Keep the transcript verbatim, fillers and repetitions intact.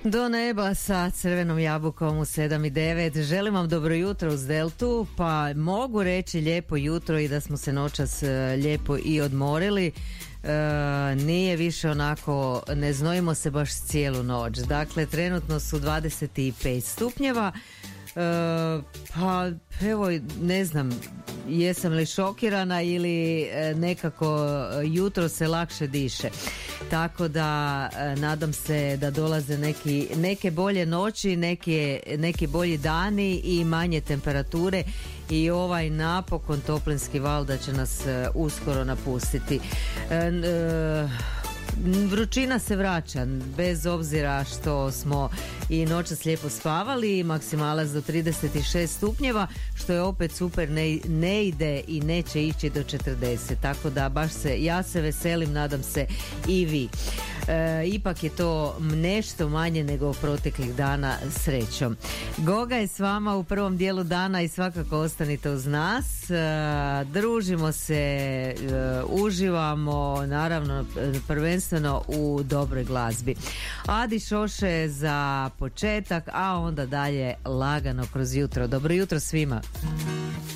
Do neba sa crvenom jabukom u sedam i devet. Želim vam dobro jutro uz Deltu, pa mogu reći lijepo jutro i da smo se noćas lijepo i odmorili. E, nije više onako, ne znojimo se baš cijelu noć. Dakle, trenutno su dvadeset pet stupnjeva. E, pa evo, ne znam jesam li šokirana ili nekako jutro se lakše diše. Tako da nadam se da dolaze neki, neke bolje noći, neke, neki bolji dani i manje temperature i ovaj napokon toplinski val da će nas uskoro napustiti. E, e, Vrućina se vraća, bez obzira što smo i noćas lijepo spavali, maksimalac do trideset šest stupnjeva, što je opet super, ne, ne ide i neće ići do četrdeset, tako da baš se, ja se veselim, nadam se i vi. E, ipak je to nešto manje nego proteklih dana, srećom. Goga je s vama u prvom dijelu dana i svakako ostanite uz nas. E, družimo se, e, uživamo, naravno prvenstveno u dobroj glazbi. Adi Šoše za početak, a onda dalje lagano kroz jutro. Dobro jutro svima.